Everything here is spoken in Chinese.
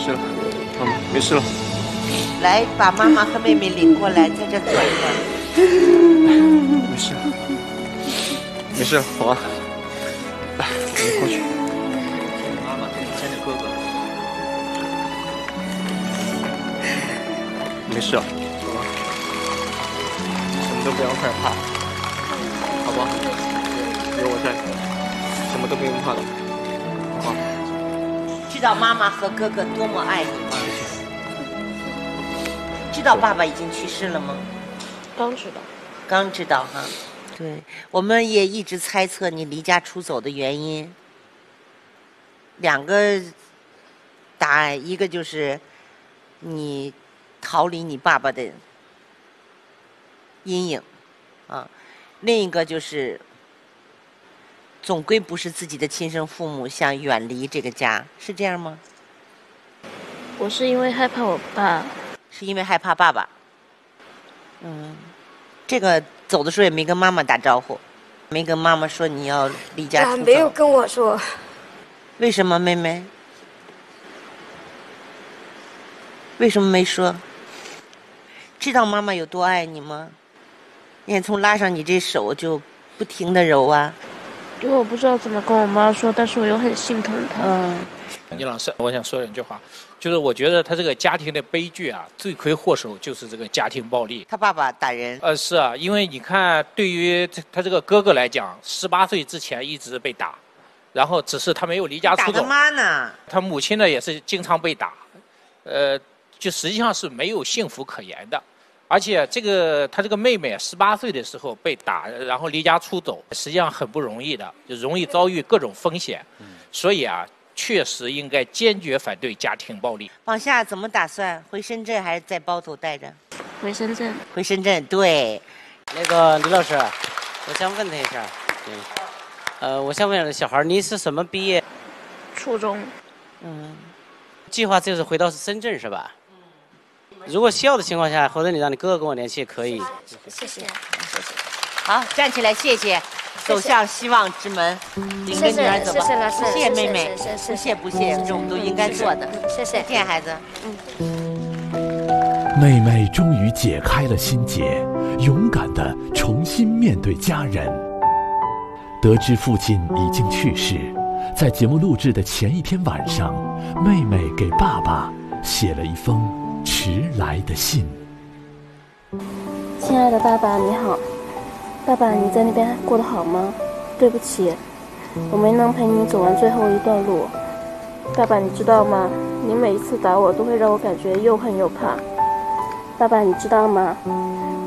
事了，妈妈没事了。 来，把妈妈和妹妹领过来，在这坐一会儿。 没事，没事，好啊。来，我们过去。妈妈牵着哥哥。没事，好吧？什么都不要害怕，好吧？有我在，什么都不用怕的，好吧？ 知道妈妈和哥哥多么爱你吗？知道爸爸已经去世了吗？ 刚知道。 刚知道哈。对，我们也一直猜测你离家出走的原因。两个答案，一个就是你逃离你爸爸的阴影啊，另一个就是总归不是自己的亲生父母想远离这个家，是这样吗？ 我是因为害怕我爸。 是因为害怕爸爸。这个走的时候也没跟妈妈打招呼，没跟妈妈说你要离家出走。 没有跟我说。 为什么，妹妹？为什么没说？知道妈妈有多爱你吗？你看，从拉上你这手就不停地揉啊。 因为我不知道怎么跟我妈说，但是我又很心疼她。 倪老师，我想说两句话，就是我觉得他这个家庭的悲剧啊，罪魁祸首就是这个家庭暴力。 他爸爸打人。 是啊，因为你看，对于他这个哥哥来讲，18岁之前一直被打，然后只是他没有离家出走。 打他妈呢？ 他母亲呢也是经常被打，就实际上是没有幸福可言的。而且他这个妹妹18岁的时候被打，然后离家出走，实际上很不容易的，就容易遭遇各种风险。所以啊，确实应该坚决反对家庭暴力。 往下怎么打算？回深圳还是在包头待着？ 回深圳。 回深圳，对。 那个李老师，我想问他一下，我想问小孩，你是什么毕业？ 初中。 计划就是回到深圳是吧？如果需要的情况下，或者你让你哥哥跟我联系也可以。 谢谢。 好，站起来，谢谢。走向希望之门，领着女儿走吧。 谢谢老师， 不谢妹妹，不谢不谢，这我们都应该做的。 谢谢。 再见，孩子。 妹妹终于解开了心结，勇敢地重新面对家人。得知父亲已经去世，在节目录制的前一天晚上，妹妹给爸爸写了一封迟来的信。 亲爱的爸爸，你好。爸爸，你在那边过得好吗？对不起，我没能陪你走完最后一段路。爸爸，你知道吗？你每一次打我都会让我感觉又恨又怕。爸爸，你知道吗？